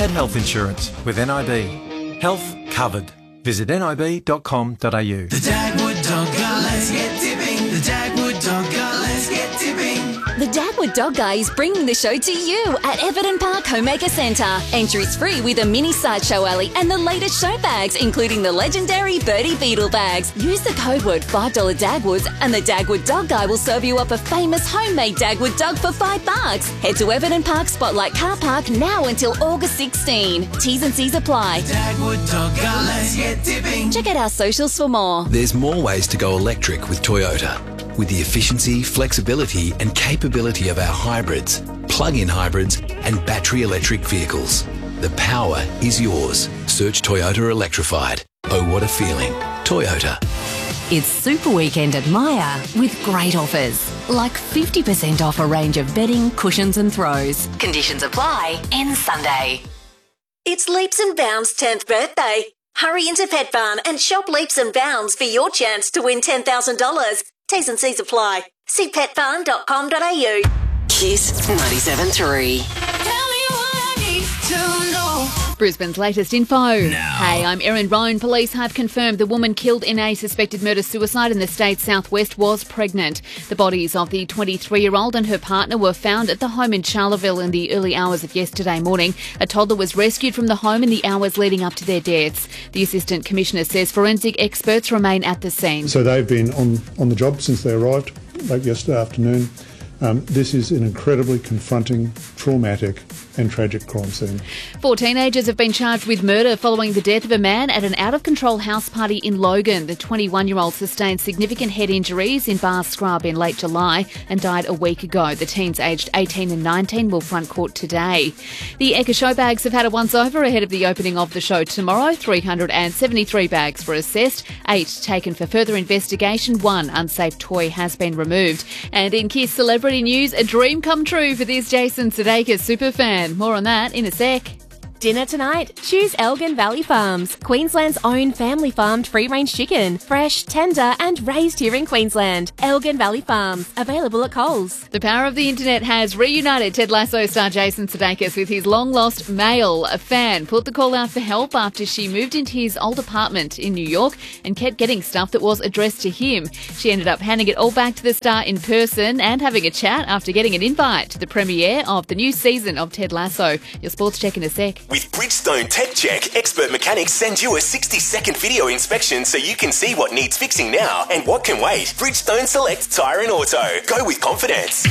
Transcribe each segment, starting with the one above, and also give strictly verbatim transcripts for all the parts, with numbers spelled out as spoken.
had health insurance with N I B. Health covered. Visit nib dot com dot a u. The Dagwood Dog Guy, let's get tipping. The Dagwood Dog Guy, let's get tipping. The Dagwood Dog Guy is bringing the show to you at Everton Park Homemaker Centre. Entries free with a mini sideshow alley and the latest show bags, including the legendary Birdie Beetle bags. Use the code word five dollars Dagwoods and the Dagwood Dog Guy will serve you up a famous homemade Dagwood dog for five bucks. Head to Everton Park Spotlight Car Park now until August sixteenth. T's and C's apply. Dagwood Dog Guy, let's get tipping. Check out our socials for more. There's more ways to go electric with Toyota. With the efficiency, flexibility and capability of our hybrids, plug-in hybrids and battery electric vehicles. The power is yours. Search Toyota Electrified. Oh, what a feeling. Toyota. It's Super Weekend at Myer with great offers, like fifty percent off a range of bedding, cushions and throws. Conditions apply. Ends Sunday. It's Leaps and Bounds' tenth birthday. Hurry into Pet Barn and shop Leaps and Bounds for your chance to win ten thousand dollars. T's and C's apply. See pet barn dot com dot a u. Kiss ninety-seven point three. Tell me what I need to know. Brisbane's latest info. Now. Hey, I'm Erin Roan. Police have confirmed the woman killed in a suspected murder-suicide in the state's southwest was pregnant. The bodies of the twenty-three-year-old and her partner were found at the home in Charleville in the early hours of yesterday morning. A toddler was rescued from the home in the hours leading up to their deaths. The Assistant Commissioner says forensic experts remain at the scene. So they've been on, on the job since they arrived late yesterday afternoon. Um, this is an incredibly confronting, traumatic and tragic crime scene. Four teenagers have been charged with murder following the death of a man at an out-of-control house party in Logan. The twenty-one-year-old sustained significant head injuries in Bar Scrub in late July and died a week ago. The teens aged eighteen and nineteen will front court today. The Ekka show bags have had a once-over ahead of the opening of the show tomorrow. three hundred seventy-three bags were assessed, eight taken for further investigation. One unsafe toy has been removed. And in Kiss Celebrity News, a dream come true for this Jason Sudeikis superfan. More on that in a sec. Dinner tonight? Choose Elgin Valley Farms, Queensland's own family-farmed free-range chicken. Fresh, tender and raised here in Queensland. Elgin Valley Farms, available at Coles. The power of the internet has reunited Ted Lasso star Jason Sudeikis with his long-lost male. A fan put the call out for help after she moved into his old apartment in New York and kept getting stuff that was addressed to him. She ended up handing it all back to the star in person and having a chat after getting an invite to the premiere of the new season of Ted Lasso. Your sports check in a sec. With Bridgestone Tech Check, expert mechanics send you a sixty-second video inspection so you can see what needs fixing now and what can wait. Bridgestone Select Tyre and Auto. Go with confidence.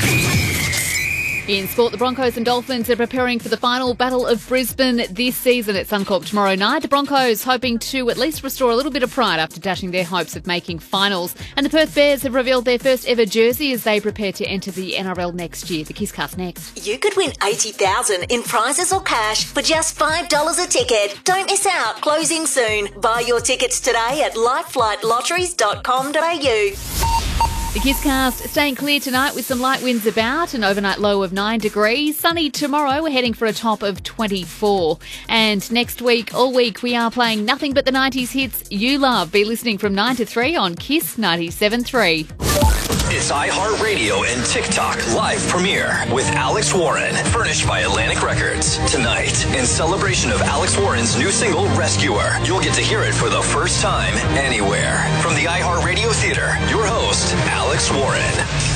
In sport, the Broncos and Dolphins are preparing for the final battle of Brisbane this season at Suncorp tomorrow night. The Broncos hoping to at least restore a little bit of pride after dashing their hopes of making finals. And the Perth Bears have revealed their first ever jersey as they prepare to enter the N R L next year. The Kisscast next. You could win eighty thousand dollars in prizes or cash for just five dollars a ticket. Don't miss out. Closing soon. Buy your tickets today at lifeflight lotteries dot com dot a u. The Kisscast staying clear tonight with some light winds about, an overnight low of nine degrees. Sunny tomorrow, we're heading for a top of twenty-four. And next week, all week, we are playing nothing but the nineties hits you love. Be listening from nine to three on Kiss ninety-seven point three. It's iHeartRadio and TikTok live premiere with Alex Warren, furnished by Atlantic Records. Tonight, in celebration of Alex Warren's new single, Rescuer, you'll get to hear it for the first time anywhere. From the iHeartRadio Theater, your host, Alex Warren.